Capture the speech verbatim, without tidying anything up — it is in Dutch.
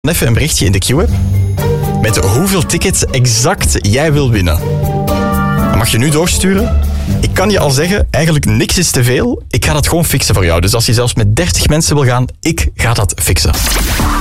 Even een berichtje in de Q-app met hoeveel tickets exact jij wil winnen. Dat mag je nu doorsturen. Ik kan je al zeggen, eigenlijk niks is te veel. Ik ga dat gewoon fixen voor jou. Dus als je zelfs met dertig mensen wil gaan, ik ga dat fixen.